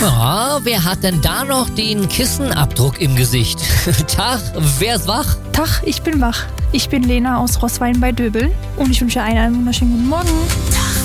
Ja, wer hat denn da noch den Kissenabdruck im Gesicht? Tag, wer ist wach? Tag, ich bin wach. Ich bin Lena aus Roßwein bei Döbeln und ich wünsche einen wunderschönen guten Morgen.